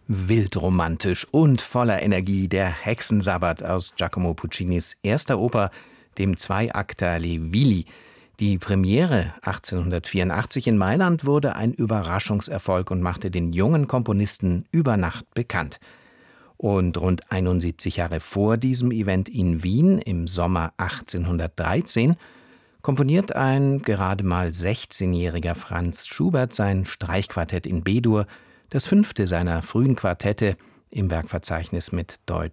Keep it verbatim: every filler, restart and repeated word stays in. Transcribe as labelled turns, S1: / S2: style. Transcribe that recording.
S1: Wildromantisch und voller Energie der Hexensabbat aus Giacomo Puccinis erster Oper, dem Zweiakter Le Villi. Die Premiere achtzehnhundertvierundachtzig in Mailand wurde ein Überraschungserfolg und machte den jungen Komponisten über Nacht bekannt. Und rund einundsiebzig Jahre vor diesem Event in Wien im Sommer achtzehnhundertdreizehn komponiert ein gerade mal sechzehnjähriger Franz Schubert sein Streichquartett in B-Dur, das fünfte seiner frühen Quartette im Werkverzeichnis mit deutsch